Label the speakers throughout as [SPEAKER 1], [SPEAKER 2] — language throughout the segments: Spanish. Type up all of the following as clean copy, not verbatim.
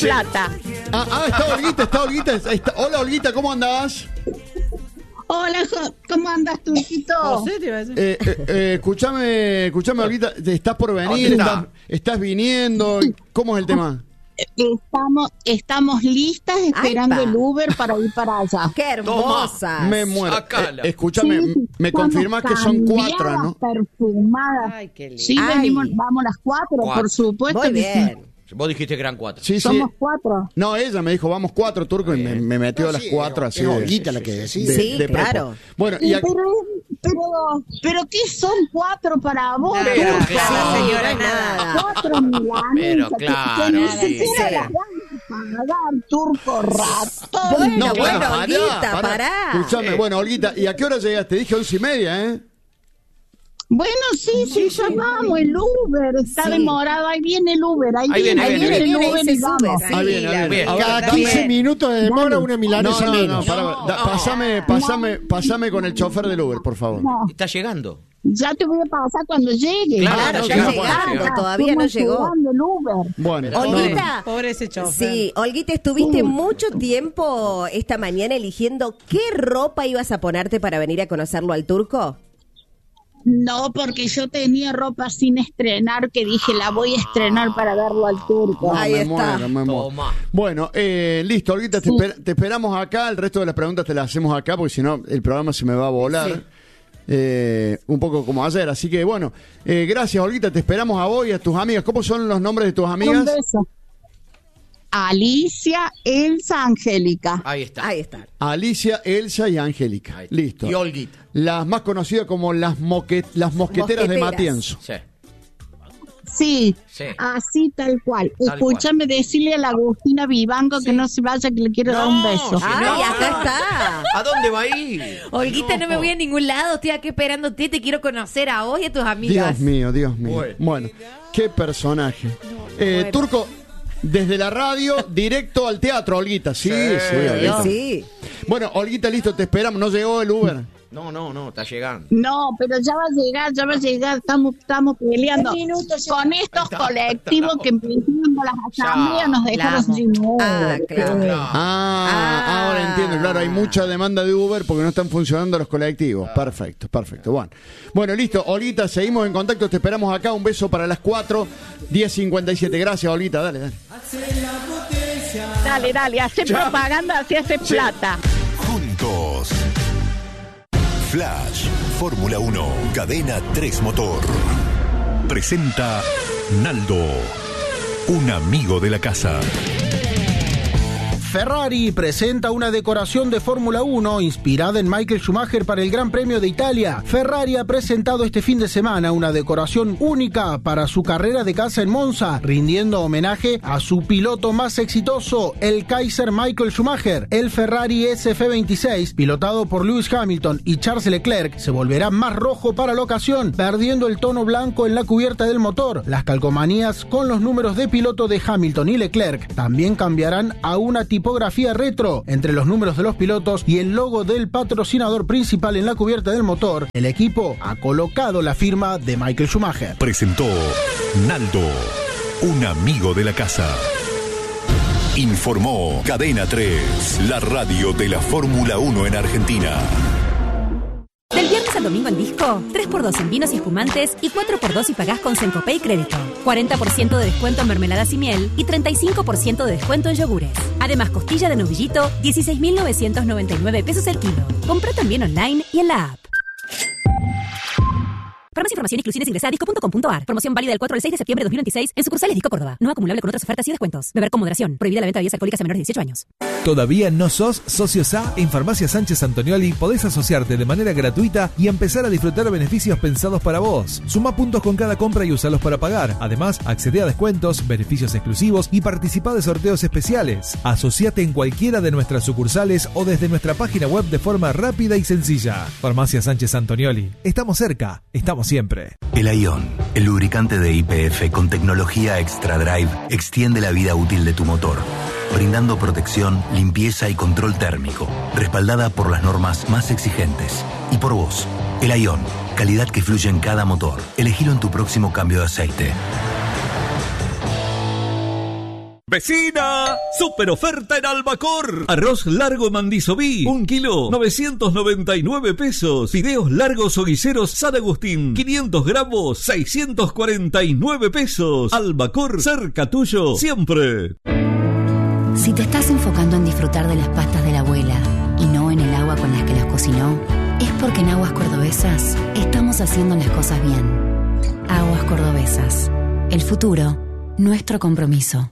[SPEAKER 1] plata.
[SPEAKER 2] Está Olguita. Hola, Olguita, ¿cómo andás?
[SPEAKER 1] Hola, ¿cómo andas, Turquito?
[SPEAKER 3] José te iba a decir.
[SPEAKER 2] Escuchame, Olguita, ¿estás por venir? ¿Estás viniendo? ¿Cómo es el tema?
[SPEAKER 1] Estamos listas esperando el Uber para ir para allá.
[SPEAKER 4] ¡Qué hermosa!
[SPEAKER 2] Me muero. Escúchame, me confirmas que son 4, ¿no?
[SPEAKER 1] Perfumadas.
[SPEAKER 3] Ay, qué lindo.
[SPEAKER 1] Sí, vamos las 4, por supuesto.
[SPEAKER 4] Muy
[SPEAKER 1] que
[SPEAKER 4] bien.
[SPEAKER 1] sí.
[SPEAKER 5] Vos dijiste que eran 4.
[SPEAKER 2] Sí.
[SPEAKER 1] Somos 4.
[SPEAKER 2] No, ella me dijo, vamos 4, Turco, y me metió a las 4 así.
[SPEAKER 6] Es Olguita la que decía.
[SPEAKER 4] Sí, claro.
[SPEAKER 2] Bueno,
[SPEAKER 1] Pero ¿qué son 4 para vos?
[SPEAKER 5] Pero
[SPEAKER 1] Turco?
[SPEAKER 5] claro,
[SPEAKER 4] señora, nada.
[SPEAKER 1] 4 milanesas.
[SPEAKER 5] Pero claro,
[SPEAKER 1] que ni
[SPEAKER 5] sí.
[SPEAKER 1] siquiera las van a pagar, Turco ratón.
[SPEAKER 4] Bueno, Olguita,
[SPEAKER 2] pará.
[SPEAKER 4] pará.
[SPEAKER 2] Escuchame, bueno, Olguita, ¿y a qué hora llegaste? Dije 11:30, ¿eh?
[SPEAKER 1] Bueno, sí, ya vamos, el Uber está demorado, ahí viene el Uber, ahí viene el Uber
[SPEAKER 4] se
[SPEAKER 1] y
[SPEAKER 4] sube.
[SPEAKER 1] vamos.
[SPEAKER 2] Ahí viene.
[SPEAKER 5] Bien.
[SPEAKER 6] Cada 15 minutos de demora una milanesa menos.
[SPEAKER 2] Pasame con el chofer del Uber, por favor.
[SPEAKER 1] No,
[SPEAKER 5] Está llegando.
[SPEAKER 1] ya te voy a pasar cuando llegue.
[SPEAKER 5] Claro,
[SPEAKER 4] ya
[SPEAKER 5] llegando,
[SPEAKER 4] llegando, todavía no llegó.
[SPEAKER 1] Esperando el Uber.
[SPEAKER 2] Bueno,
[SPEAKER 4] Olguita.
[SPEAKER 3] Pobre ese chofer.
[SPEAKER 4] Sí, Olguita, estuviste mucho tiempo esta mañana eligiendo qué ropa ibas a ponerte para venir a conocerlo al Turco.
[SPEAKER 1] No, porque yo tenía ropa sin estrenar que dije, la voy a estrenar para verlo al Turco.
[SPEAKER 2] no,
[SPEAKER 4] Ahí
[SPEAKER 2] me
[SPEAKER 4] está.
[SPEAKER 2] muero.
[SPEAKER 5] Toma.
[SPEAKER 2] Bueno, listo, Olguita, te esperamos acá. El resto de las preguntas te las hacemos acá, porque si no, el programa se me va a volar. Un poco como ayer. Así que, bueno, gracias, Olguita. Te esperamos a vos y a tus amigas. ¿Cómo son los nombres de tus
[SPEAKER 1] Un
[SPEAKER 2] amigas?
[SPEAKER 1] beso. Alicia, Elsa, Angélica.
[SPEAKER 5] Ahí está.
[SPEAKER 2] Alicia, Elsa y Angélica.
[SPEAKER 5] Ahí está.
[SPEAKER 2] Listo.
[SPEAKER 5] Y Olguita.
[SPEAKER 2] Las más conocidas como las mosqueteras de Matienzo.
[SPEAKER 5] Sí.
[SPEAKER 1] Sí, así tal cual. Escúchame decirle a la Agustina Vivanco que no se vaya, que le quiero dar un beso.
[SPEAKER 4] Ay, acá está.
[SPEAKER 5] ¿A dónde va a ir?
[SPEAKER 7] Olguita, no me voy a ningún lado, estoy aquí esperándote, te quiero conocer a vos y a tus amigas.
[SPEAKER 2] Dios mío. Bueno, qué personaje. Turco, desde la radio, directo al teatro, Olguita. Sí, Olguita.
[SPEAKER 4] Sí.
[SPEAKER 2] Bueno, Olguita, listo, te esperamos. ¿No llegó el Uber?
[SPEAKER 5] No, está llegando.
[SPEAKER 1] No, pero ya va a llegar, estamos peleando con estos colectivos que empezando las asambleas nos dejaron sin Uber.
[SPEAKER 4] Claro.
[SPEAKER 2] Ahora entiendo, claro, hay mucha demanda de Uber porque no están funcionando los colectivos. Perfecto. Bueno, listo, Olguita, seguimos en contacto, te esperamos acá, un beso para las 4:10:57. Gracias, Olguita, dale.
[SPEAKER 1] Dale, hace propaganda, así hace plata.
[SPEAKER 8] Juntos. Flash, Fórmula 1, Cadena 3 Motor. Presenta Naldo, un amigo de la casa.
[SPEAKER 6] Ferrari presenta una decoración de Fórmula 1 inspirada en Michael Schumacher para el Gran Premio de Italia. Ferrari ha presentado este fin de semana una decoración única para su carrera de casa en Monza, rindiendo homenaje a su piloto más exitoso, el Kaiser Michael Schumacher. El Ferrari SF26, pilotado por Lewis Hamilton y Charles Leclerc, se volverá más rojo para la ocasión, perdiendo el tono blanco en la cubierta del motor. Las calcomanías con los números de piloto de Hamilton y Leclerc también cambiarán a una tipografía retro entre los números de los pilotos y el logo del patrocinador principal en la cubierta del motor. El equipo ha colocado la firma de Michael Schumacher.
[SPEAKER 8] Presentó Naldo, un amigo de la casa. Informó Cadena 3, la radio de la Fórmula 1 en Argentina.
[SPEAKER 7] Del viernes al domingo en Disco, 3x2 en vinos y espumantes y 4x2 si pagás con Cencopay Crédito. 40% de descuento en mermeladas y miel y 35% de descuento en yogures. Además, costilla de novillito, 16.999 pesos el kilo. Comprá también online y en la app. Para más información y exclusiones ingresa a disco.com.ar. Promoción válida del 4 al 6 de septiembre de 2026 en sucursales Disco Córdoba. No acumulable con otras ofertas y descuentos. Beber con moderación. Prohibida la venta de bebidas alcohólicas a menores de 18 años.
[SPEAKER 9] ¿Todavía no sos socio SA? En Farmacia Sánchez Antonioli podés asociarte de manera gratuita y empezar a disfrutar beneficios pensados para vos. Sumá puntos con cada compra y usalos para pagar. Además, accedé a descuentos, beneficios exclusivos y participá de sorteos especiales. Asociate en cualquiera de nuestras sucursales o desde nuestra página web de forma rápida y sencilla. Farmacia Sánchez Antonioli. Estamos cerca. Estamos siempre.
[SPEAKER 8] El Aion, el lubricante de YPF con tecnología Extra Drive, extiende la vida útil de tu motor, brindando protección, limpieza y control térmico, respaldada por las normas más exigentes. Y por vos, el Aion, calidad que fluye en cada motor. Elegilo en tu próximo cambio de aceite.
[SPEAKER 3] ¡Vecina! ¡Super oferta en Albacor! Arroz largo Mandisobí, 1 kilo, 999 pesos. Fideos largos o guiseros San Agustín, 500 gramos, 649 pesos. Albacor, cerca tuyo, siempre.
[SPEAKER 7] Si te estás enfocando en disfrutar de las pastas de la abuela y no en el agua con las que las cocinó, es porque en Aguas Cordobesas estamos haciendo las cosas bien. Aguas Cordobesas. El futuro, nuestro compromiso.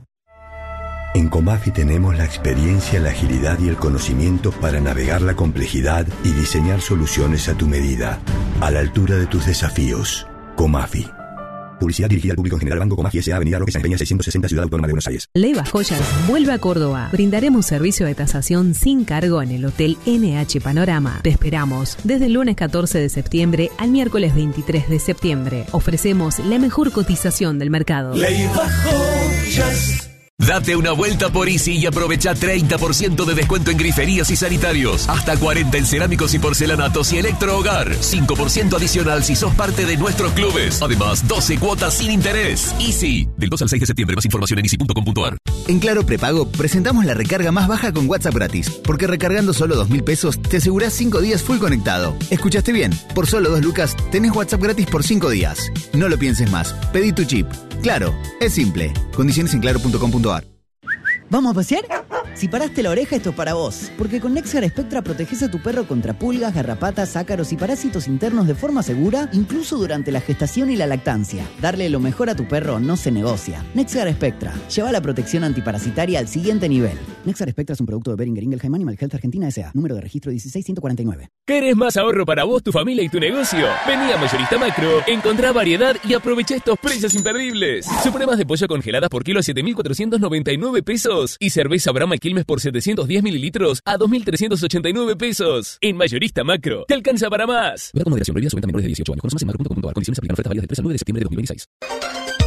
[SPEAKER 10] En Comafi tenemos la experiencia, la agilidad y el conocimiento para navegar la complejidad y diseñar soluciones a tu medida, a la altura de tus desafíos. Comafi. Publicidad dirigida al público en general. Banco Comafi S.A. Avenida Roque Sáenz Peña 660, Ciudad Autónoma de Buenos Aires.
[SPEAKER 11] Leivas Joyas vuelve a Córdoba. Brindaremos servicio de tasación sin cargo en el Hotel NH Panorama. Te esperamos desde el lunes 14 de septiembre al miércoles 23 de septiembre. Ofrecemos la mejor cotización del mercado.
[SPEAKER 3] Leivas Joyas.
[SPEAKER 12] Date una vuelta por Easy y aprovecha 30% de descuento en griferías y sanitarios. Hasta 40 en cerámicos y porcelanatos y electrohogar. 5% adicional si sos parte de nuestros clubes. Además, 12 cuotas sin interés. Easy. Del 2 al 6 de septiembre. Más información en easy.com.ar.
[SPEAKER 13] En Claro Prepago presentamos la recarga más baja con WhatsApp gratis. Porque recargando solo 2.000 pesos te asegurás 5 días full conectado. ¿Escuchaste bien? Por solo 2 lucas tenés WhatsApp gratis por 5 días. No lo pienses más. Pedí tu chip. Claro, es simple. Condiciones en claro.com.ar.
[SPEAKER 14] ¿Vamos a pasear? Si paraste la oreja, esto es para vos. Porque con Nexar Spectra proteges a tu perro contra pulgas, garrapatas, ácaros y parásitos internos de forma segura, incluso durante la gestación y la lactancia. Darle lo mejor a tu perro no se negocia. Nexar Spectra. Lleva la protección antiparasitaria al siguiente nivel. Nexar Spectra es un producto de Boehringer Ingelheim Animal Health Argentina S.A. Número de registro 16149.
[SPEAKER 15] ¿Querés más ahorro para vos, tu familia y tu negocio? Vení a Mayorista Macro, encontrá variedad y aprovecha estos precios imperdibles. Supremas de pollo congeladas por kilo a 7.499 pesos. Y cerveza Brahma Quilmes por 710 mililitros a 2.389 pesos. En Mayorista Macro, te alcanza para más.
[SPEAKER 12] Ver con moderación, prohibida su venta a menores de 18 años. Conoce más en macro.com.ar. Condiciones aplican. Ofertas válidas del 3 al 9 de septiembre de 2026.